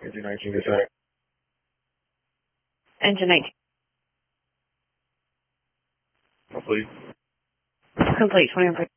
Engine 19 to set. Engine 19. Complete. Complete, 21%.